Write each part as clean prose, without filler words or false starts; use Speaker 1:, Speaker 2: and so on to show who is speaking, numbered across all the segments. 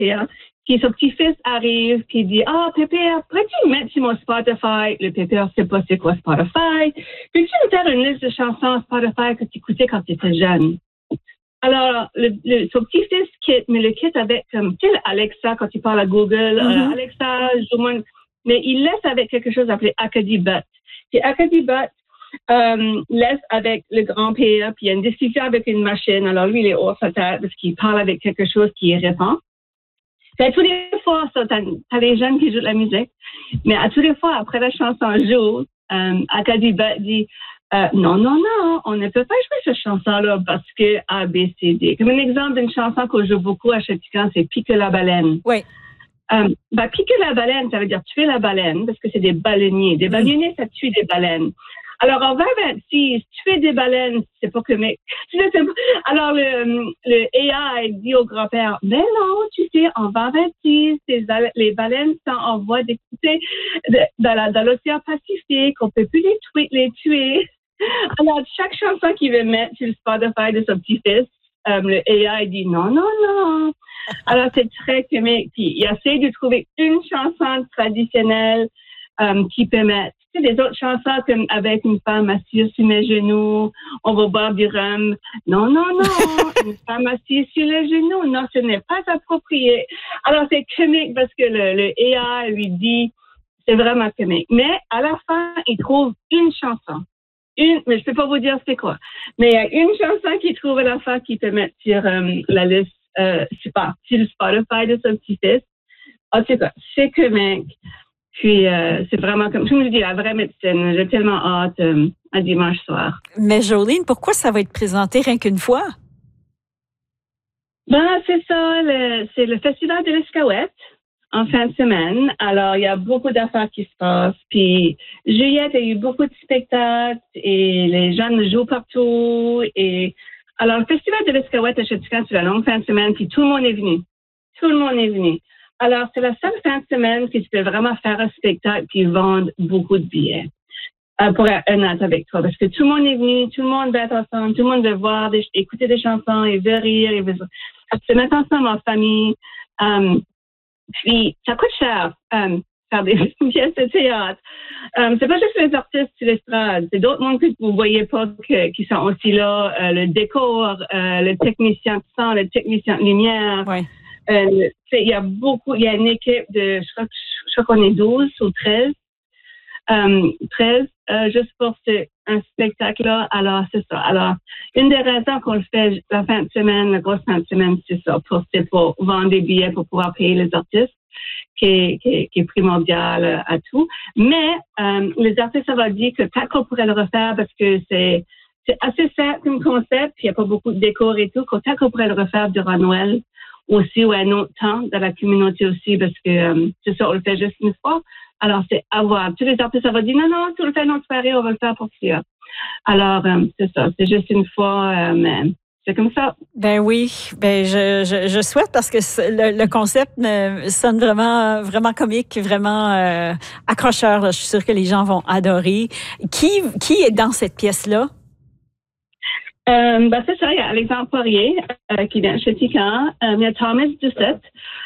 Speaker 1: Pépère. Puis son petit-fils arrive, puis il dit, Pépère, pourrais-tu me mettre sur mon Spotify? Le Pépère sait pas c'est quoi Spotify. Peux-tu me faire une liste de chansons Spotify que tu écoutais quand tu étais jeune? Alors, son petit-fils quitte, mais le quitte avec, comme, tu sais, Alexa, quand tu parles à Google, Alexa, mais il laisse avec quelque chose appelé Akadibot. Puis Akadibot laisse avec le grand-père, puis il y a une discussion avec une machine. Alors, lui, il est hors sa tête parce qu'il parle avec quelque chose qui répond. Puis à tous les fois, t'as les jeunes qui jouent de la musique, mais à tous les fois, après la chanson joue, Akadibot dit, non, on ne peut pas jouer cette chanson-là parce que A, B, C, D. Comme un exemple d'une chanson qu'on joue beaucoup à Chatican, c'est Pique la baleine.
Speaker 2: Oui.
Speaker 1: Piquer la baleine, ça veut dire tuer la baleine parce que c'est des baleiniers. Des baleiniers, ça tue des baleines. Alors, en 2026, tuer des baleines, c'est pas que mec. Alors, le AI dit au grand-père, mais non, tu sais, en 2026, les baleines sont en voie d'écouter dans l'océan Pacifique. On peut plus les tuer. Alors, chaque chanson qu'il veut mettre sur le Spotify de son petit-fils, le AI dit non. Alors, c'est très comique. Puis, il essaie de trouver une chanson traditionnelle qui peut mettre. Tu sais, des autres chansons comme avec une femme assise sur mes genoux, on va boire du rhum. Non. Une femme assise sur les genoux. Non, ce n'est pas approprié. Alors, c'est comique parce que le AI lui dit, c'est vraiment comique. Mais à la fin, il trouve une chanson. Mais je peux pas vous dire c'est quoi. Mais il y a une chanson qu'il trouve à la fin qui peut mettre sur la liste, sur le Spotify de son petit-fils. En tout cas, c'est comique. Puis, c'est vraiment comme je me dis, la vraie médecine. J'ai tellement hâte à dimanche soir.
Speaker 2: Mais Jolene, pourquoi ça va être présenté rien qu'une fois?
Speaker 1: C'est ça. C'est le Festival de l'Escaouette en fin de semaine. Alors, il y a beaucoup d'affaires qui se passent. Puis, juillet, il y a eu beaucoup de spectacles et les jeunes jouent partout. Et alors, le Festival de l'Escaouette à Chatican, c'est la longue fin de semaine, puis tout le monde est venu. Alors, c'est la seule fin de semaine que tu peux vraiment faire un spectacle puis vendre beaucoup de billets. Pour être honnête avec toi, parce que tout le monde est venu, tout le monde va être ensemble, tout le monde veut voir, écouter des chansons, il veut rire, il veut se mettre ensemble en famille. Puis, ça coûte cher faire des pièces de théâtre. C'est pas juste les artistes sur l'estrade, c'est d'autres mondes que vous voyez pas qui sont aussi là. Le décor, le technicien de son, le technicien de lumière.
Speaker 2: Ouais.
Speaker 1: Il y a une équipe de, je crois qu'on est 12 ou 13. 13, juste pour un spectacle-là. Alors, c'est ça. Alors, une des raisons qu'on le fait la fin de semaine, la grosse fin de semaine, c'est ça. C'est pour vendre des billets pour pouvoir payer les artistes, qui est primordial à tout. Mais, les artistes, ça va dire que peut-être qu'on pourrait le refaire parce que c'est assez simple comme concept, puis il n'y a pas beaucoup de décors et tout. Peut-être qu'on pourrait le refaire durant Noël aussi ou à un autre temps dans la communauté aussi parce que c'est ça, on le fait juste une fois. Alors, c'est à voir. Tous les artistes, ça va dire non, tu le fais dans notre soirée, on va le faire pour ça. Alors, c'est ça, c'est juste une fois, mais c'est comme ça.
Speaker 2: Ben oui, je souhaite parce que le concept sonne vraiment comique, vraiment accrocheur. Là. Je suis sûre que les gens vont adorer. Qui est dans cette pièce-là?
Speaker 1: C'est ça, il y a Alexandre Poirier qui vient chez Tican. Il y a Thomas Doucette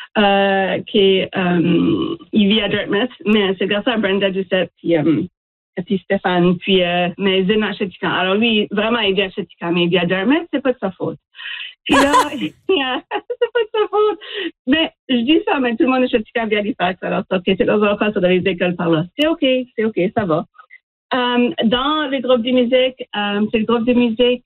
Speaker 1: il vit à Dartmouth, mais c'est grâce à Brenda Doucette puis Stéphane, puis mais il vient à Tican. Alors lui, vraiment, il vient chez Tican, mais il vit à Dartmouth, c'est pas de sa faute. Puis là, c'est pas de sa faute. Mais je dis ça, mais tout le monde est chez Tican via Halifax. Alors, c'est dans un enfant, dans les écoles par là. C'est OK, ça va. Dans les groupes de musique, c'est le groupe de musique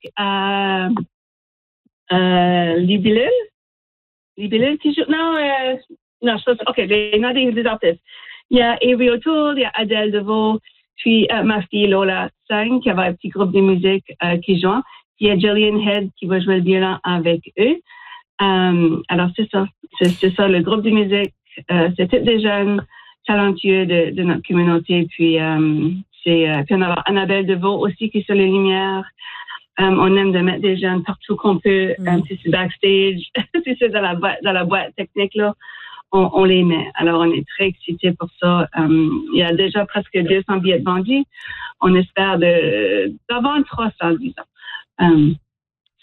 Speaker 1: Libellule qui joue. Non, je pense. OK, les noms des artistes. Il y a Avery O'Toole, il y a Adèle DeVoe, puis ma fille Lola Sang, qui avait un petit groupe de musique qui joue. Il y a Jillian Head qui va jouer le violon avec eux. Alors, c'est ça. C'est ça, le groupe de musique. C'est tous des jeunes talentueux de notre communauté. Puis, puis on a Annabelle DeVoe aussi qui est sur les lumières. On aime de mettre des jeunes partout qu'on peut. Si c'est backstage, si c'est dans la boîte technique, là, on les met. Alors, on est très excités pour ça. Il y a déjà presque 200 billets vendus. On espère d'en vendre 300, disons. C'est ça.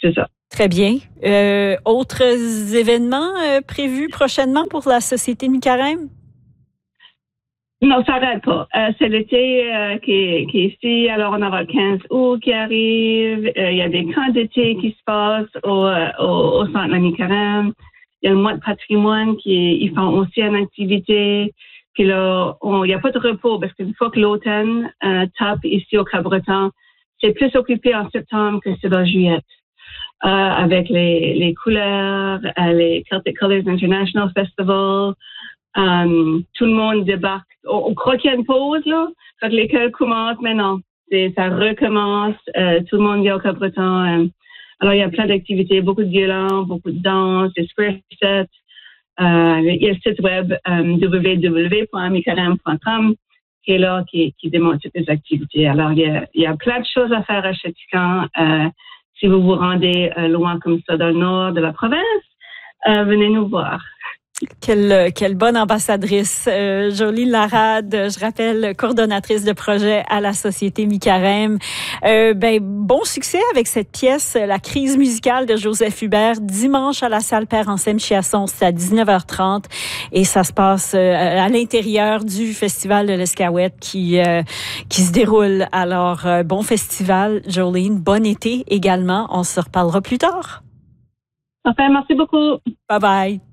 Speaker 2: Très bien. Autres événements prévus prochainement pour la Société Mi-Carême?
Speaker 1: Non, ça n'arrête pas. C'est l'été qui est ici. Alors, on aura le 15 août qui arrive. Il y a des camps d'été qui se passent au centre de la Mi-Carême. Il y a le mois de patrimoine ils font aussi une activité. Puis là, il n'y a pas de repos parce qu'une fois que l'automne tape ici au Cap-Breton, c'est plus occupé en septembre que c'est en juillet. Avec les couleurs, les Celtic Colors International Festival. Tout le monde débarque. On croit qu'il y a une pause, là. Quand l'école commence, mais non. Ça recommence. Tout le monde vient au Cap-Breton. Alors, il y a plein d'activités, beaucoup de violons, beaucoup de danse, des square sets. Il y a le site web www.micarem.com qui est là, qui démontre toutes les activités. Alors, il y a plein de choses à faire à Chéticamp. Si vous vous rendez loin comme ça dans le nord de la province, venez nous voir.
Speaker 2: Quelle bonne ambassadrice. Jolene Larade, je rappelle, coordonnatrice de projet à la Société Mi-Carême. Bon succès avec cette pièce, La crise musicale de Joseph Hubert, dimanche à la salle Père-Anselme Chiasson. C'est à 19h30 et ça se passe à l'intérieur du Festival de l'Escaouette qui se déroule. Alors, bon festival, Jolene. Bon été également. On se reparlera plus tard.
Speaker 1: Enfin, merci beaucoup.
Speaker 2: Bye bye.